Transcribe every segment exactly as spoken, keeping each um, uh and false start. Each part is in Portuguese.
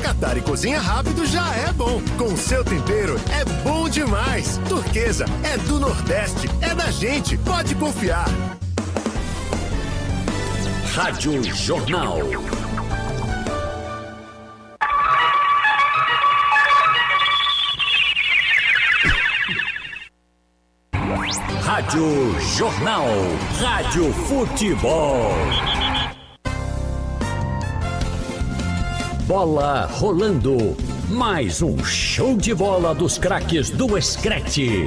Catar e cozinha rápido já é bom. Com seu tempero é bom demais. Turquesa é do Nordeste, é da gente, pode confiar. Rádio Jornal. Rádio Jornal. Rádio Futebol. Bola rolando. Mais um show de bola dos craques do Screte.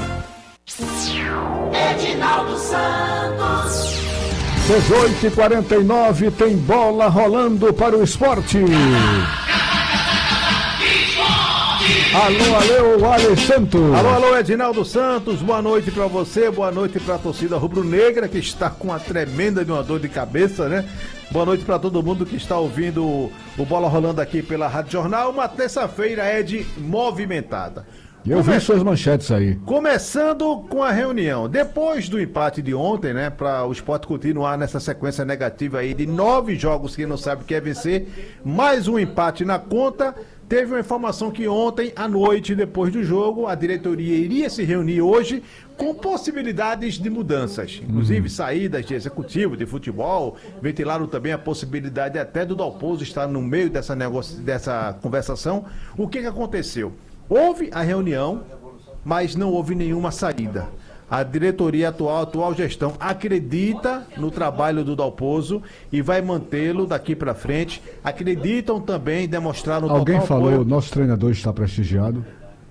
Edinaldo Santos. dezoito e quarenta e nove, tem bola rolando para o esporte. Alô, alô, Alex Santos. Alô, alô, Edinaldo Santos. Boa noite pra você, boa noite pra torcida rubro-negra, que está com uma tremenda de uma dor de cabeça, né? Boa noite pra todo mundo que está ouvindo o, o Bola Rolando aqui pela Rádio Jornal. Uma terça-feira, Ed, movimentada. Eu Come... vi suas manchetes aí. Começando com a reunião. Depois do empate de ontem, né, para o Sport continuar nessa sequência negativa aí de nove jogos que não sabe o que é vencer, mais um empate na conta. Teve uma informação que ontem à noite, depois do jogo, a diretoria iria se reunir hoje com possibilidades de mudanças, inclusive uhum. saídas de executivo, de futebol. Ventilaram também a possibilidade até do Dalpozo estar no meio dessa, negocia... dessa conversação. O que, que aconteceu? Houve a reunião, mas não houve nenhuma saída. A diretoria atual, a atual gestão, acredita no trabalho do Dalpozo e vai mantê-lo daqui para frente. Acreditam também em demonstrar no total Alguém falou, apoio. Nosso treinador está prestigiado?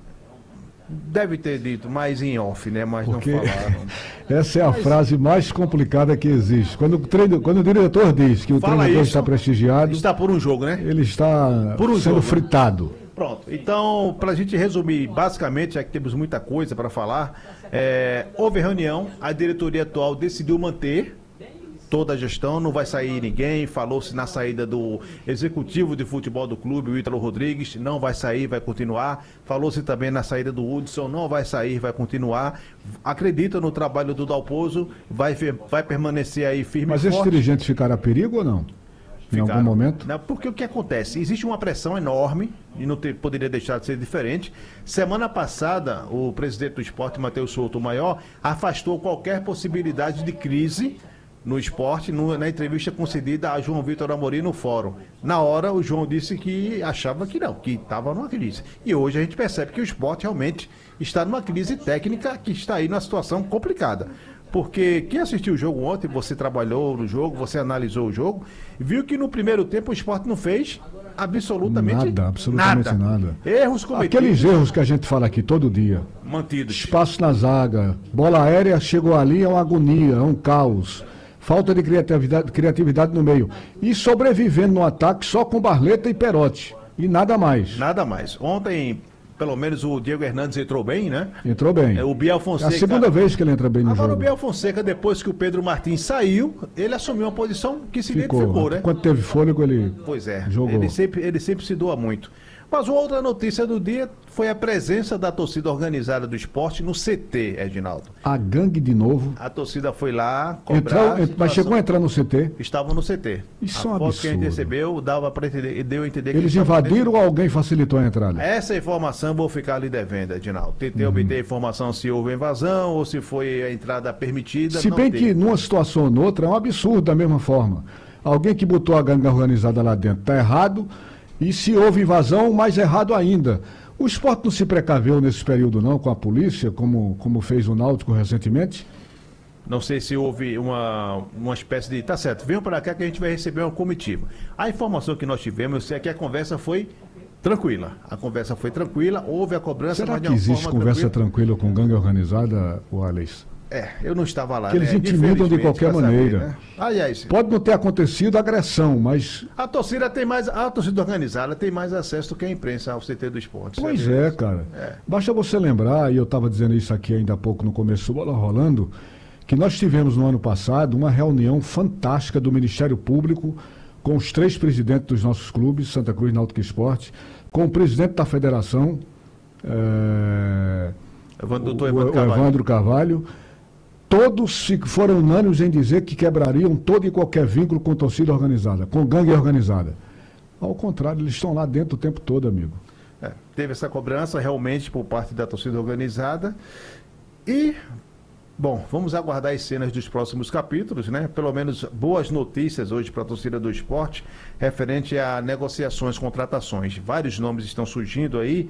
Deve ter dito, mas em off, né? Mas Porque não falaram. Essa é a mas... frase mais complicada que existe. Quando o, treino, quando o diretor diz que o Fala treinador isso, está prestigiado... Está por um jogo, né? Ele está por um sendo jogo, fritado. Né? Pronto, então, para a gente resumir, basicamente, já que temos muita coisa para falar, é, houve reunião, a diretoria atual decidiu manter toda a gestão, não vai sair ninguém, falou-se na saída do executivo de futebol do clube, o Ítalo Rodrigues, não vai sair, vai continuar, falou-se também na saída do Hudson, não vai sair, vai continuar, acredita no trabalho do Dalpozo, vai, vai permanecer aí firme Mas e forte. Mas esses dirigentes ficaram a perigo ou não? Em Ficaram. algum momento? Não, porque o que acontece? Existe uma pressão enorme, e não ter, poderia deixar de ser diferente. Semana passada, o presidente do esporte, Matheus Souto Maior, afastou qualquer possibilidade de crise no esporte, no, na entrevista concedida a João Vitor Amorim no fórum. Na hora, o João disse que achava que não, que estava numa crise. E hoje a gente percebe que o esporte realmente está numa crise técnica, que está aí numa situação complicada. Porque quem assistiu o jogo ontem, você trabalhou no jogo, você analisou o jogo, viu que no primeiro tempo o esporte não fez absolutamente nada. Absolutamente nada. nada. Erros cometidos. Aqueles erros que a gente fala aqui todo dia. Mantidos. Espaço na zaga, bola aérea chegou ali, é uma agonia, é um caos. Falta de criatividade, criatividade no meio. E sobrevivendo no ataque só com Barleta e Perotti. E nada mais. Nada mais. Ontem... Pelo menos o Diego Hernandes entrou bem, né? Entrou bem. É, o Biel Fonseca... É a segunda vez que ele entra bem no Agora, jogo. Agora o Biel Fonseca, depois que o Pedro Martins saiu, ele assumiu uma posição que se Ficou. identificou, né? Quando teve fôlego, ele Pois é, jogou. Ele sempre, ele sempre se doa muito. Mas outra notícia do dia foi a presença da torcida organizada do esporte no C T, Edinaldo. A gangue de novo. A torcida foi lá cobrar... Entrou, mas chegou a entrar no C T? Estavam no C T. Isso a é um foto absurdo. que a gente recebeu dava para entender, deu a entender que... Eles invadiram ou alguém facilitou a entrada? Essa informação vou ficar ali devendo, Edinaldo. Tentei uhum. obter a informação se houve invasão ou se foi a entrada permitida. Se bem teve. que numa situação ou noutra é um absurdo da mesma forma. Alguém que botou a gangue organizada lá dentro está errado, e se houve invasão, mais errado ainda. O esporte não se precaveu nesse período não com a polícia, como, como fez o Náutico recentemente? Não sei se houve uma, uma espécie de... Tá certo, venham para cá que a gente vai receber uma comitiva. A informação que nós tivemos é que a conversa foi tranquila. A conversa foi tranquila, houve a cobrança... Será que existe conversa tranquila. tranquila com gangue organizada, Wallace? É, eu não estava lá. Que eles né? intimidam de qualquer maneira. Saber, né? Aliás, pode não ter acontecido agressão, mas... A torcida tem mais... A torcida organizada tem mais acesso do que a imprensa ao C T do esporte. Pois é, isso? cara. É. Basta você lembrar, e eu estava dizendo isso aqui ainda há pouco no começo do Bola Rolando, que nós tivemos no ano passado uma reunião fantástica do Ministério Público com os três presidentes dos nossos clubes, Santa Cruz, Náutico e Esporte, com o presidente da federação, é... Evandro, o, Evandro o Evandro Carvalho. Todos foram unânimes em dizer que quebrariam todo e qualquer vínculo com torcida organizada, com gangue organizada. Ao contrário, eles estão lá dentro o tempo todo, amigo. É, teve essa cobrança realmente por parte da torcida organizada. E, bom, vamos aguardar as cenas dos próximos capítulos, né? Pelo menos boas notícias hoje para a torcida do esporte, referente a negociações, contratações. Vários nomes estão surgindo aí,